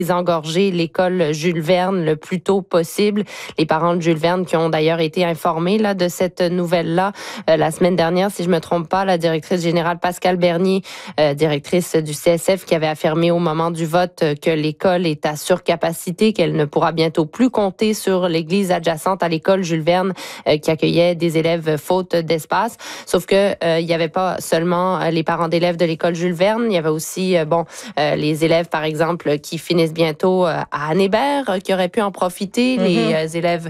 désengorger l'école Jules Verne le plus tôt possible. Les parents de Jules Verne qui ont d'ailleurs été informés là, de cette nouvelle-là la semaine dernière, si je me trompe pas, la directrice générale Pascale Bernier, directrice du CSF, qui avait affirmé au moment du vote que l'école est à surcapacité, qu'elle ne pourra bientôt plus compter sur l'église adjacente à l'école Jules Verne qui accueillait des élèves faute d'espace. Sauf que il y avait pas seulement les parents d'élèves de l'école Jules Verne, il y avait aussi les élèves par exemple qui finissent bientôt à Anne Hébert qui auraient pu en profiter, les élèves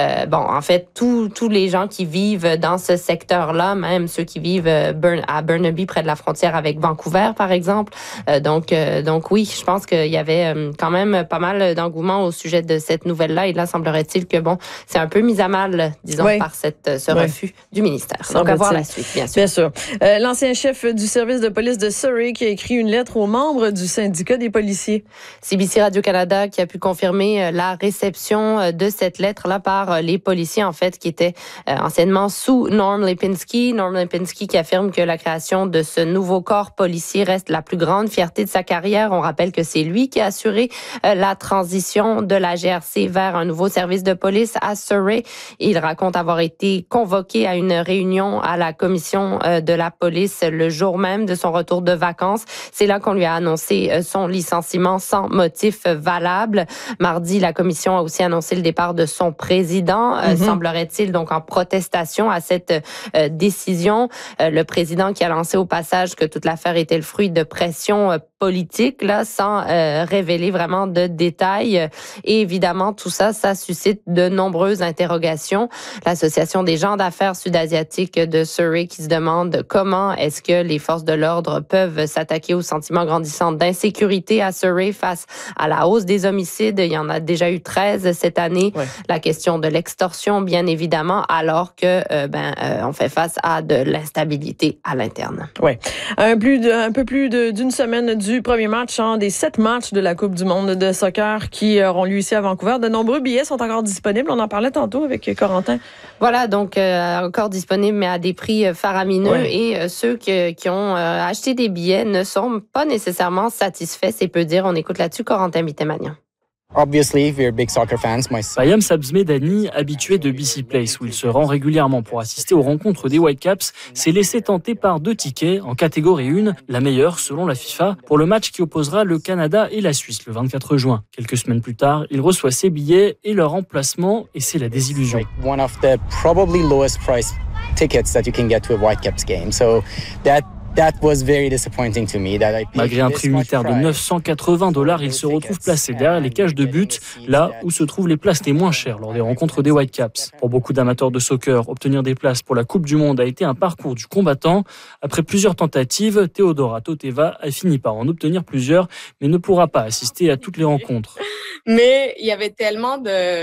en fait tous les gens qui vivent dans ce secteur-là, même ceux qui vivent à Burnaby près de la frontière avec Vancouver par exemple. Donc oui, je pense qu'il y avait quand même pas mal d'engouement au sujet de cette nouvelle-là et là semblerait-il que c'est un peu mis à mal, disons, par ce refus du ministère. Donc à voir la suite, bien sûr. Bien sûr. L'ancien chef du service de police de Surrey qui a écrit une lettre aux membres du syndicat des policiers. CBC Radio-Canada qui a pu confirmer la réception de cette lettre-là par les policiers, en fait, qui étaient anciennement sous Norm Lipinski. Norm Lipinski qui affirme que la création de ce nouveau corps policier reste la plus grande fierté de sa carrière. On rappelle que c'est lui qui a assuré la transition de la GRC vers un nouveau service de police à Surrey. Il raconte avoir été convoqué à une réunion à la commission de la police le jour même de son retour de vacances. C'est là qu'on lui a annoncé son licenciement sans motif valable. Mardi, la commission a aussi annoncé le départ de son président, semblerait-il, donc en protestation à cette décision. Le président qui a lancé au passage que toute l'affaire était le fruit de pression politique, là, sans révéler vraiment de détails. Et évidemment, tout ça suscite de nombreuses interrogations. L'Association des gens d'affaires sud-asiatiques de Surrey qui se demande comment est-ce que les forces de l'ordre peuvent s'attaquer au sentiment grandissant d'insécurité à Surrey face à la hausse des homicides. Il y en a déjà eu 13 cette année. Ouais. La question de l'extorsion, bien évidemment, alors que on fait face à de l'instabilité à l'interne. Oui. Un peu plus d'une semaine du premier match des 7 matchs de la Coupe du monde de soccer qui auront lieu ici à Vancouver. De nombreux billets sont encore disponibles. On en parlait tantôt avec Corentin. Voilà, donc encore disponibles, mais à des prix faramineux. Ouais. Et ceux qui ont acheté des billets ne sont pas nécessairement satisfaits, c'est peu dire. On écoute là-dessus Corentin Mittemagnan. Obviously, we're big soccer fans. Payam Sabzmedani, habitué de BC Place où il se rend régulièrement pour assister aux rencontres des Whitecaps, s'est laissé tenter par 2 tickets en catégorie 1, la meilleure selon la FIFA, pour le match qui opposera le Canada et la Suisse le 24 juin. Quelques semaines plus tard, il reçoit ses billets et leur emplacement et c'est la désillusion. One of the probably lowest price tickets that you can get to a Whitecaps game. So that was very disappointing to me. Malgré un prix unitaire de $980, il se retrouve placé derrière les cages de but, là où se trouvent les places les moins chères lors des rencontres des Whitecaps. Pour beaucoup d'amateurs de soccer, obtenir des places pour la Coupe du Monde a été un parcours du combattant. Après plusieurs tentatives, Teodora Toteva a fini par en obtenir plusieurs, mais ne pourra pas assister à toutes les rencontres. Mais il y avait tellement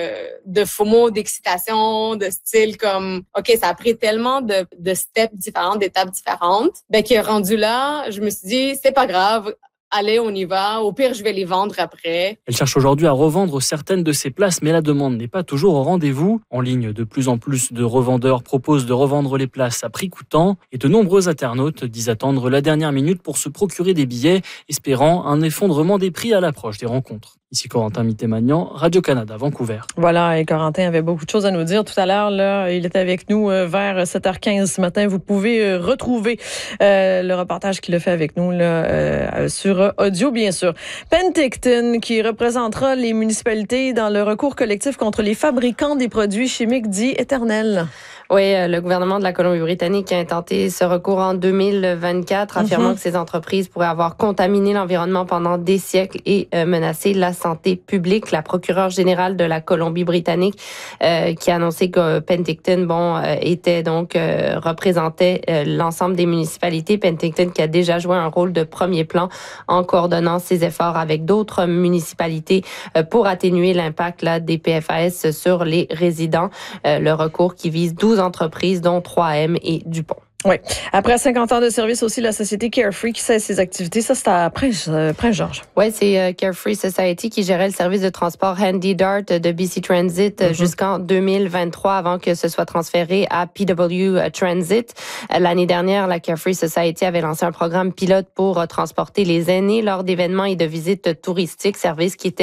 de FOMO, d'excitation, de style comme, OK, ça a pris tellement de steps différents, d'étapes différentes, que rendu là, je me suis dit, c'est pas grave, allez, on y va. Au pire, je vais les vendre après. Elle cherche aujourd'hui à revendre certaines de ses places, mais la demande n'est pas toujours au rendez-vous. En ligne, de plus en plus de revendeurs proposent de revendre les places à prix coûtant et de nombreux internautes disent attendre la dernière minute pour se procurer des billets, espérant un effondrement des prix à l'approche des rencontres. Ici Corentin Mittemagnan, Radio-Canada, Vancouver. Voilà, et Corentin avait beaucoup de choses à nous dire tout à l'heure. Là, il était avec nous vers 7h15 ce matin. Vous pouvez retrouver le reportage qu'il a fait avec nous là, sur audio, bien sûr. Penticton, qui représentera les municipalités dans le recours collectif contre les fabricants des produits chimiques dits éternels. Oui, le gouvernement de la Colombie-Britannique a intenté ce recours en 2024, affirmant que ces entreprises pourraient avoir contaminé l'environnement pendant des siècles et menacé la santé publique. La procureure générale de la Colombie-Britannique qui a annoncé que Penticton était donc représentait l'ensemble des municipalités. Penticton qui a déjà joué un rôle de premier plan en coordonnant ses efforts avec d'autres municipalités pour atténuer l'impact là, des PFAS sur les résidents. Le recours qui vise 12 entreprises, dont 3M et Dupont. Oui. Après 50 ans de service aussi, la société Carefree qui cesse ses activités. Ça, c'est à Prince-Georges. Oui, c'est Carefree Society qui gérait le service de transport Handy Dart de BC Transit jusqu'en 2023 avant que ce soit transféré à PW Transit. L'année dernière, la Carefree Society avait lancé un programme pilote pour transporter les aînés lors d'événements et de visites touristiques, service qui était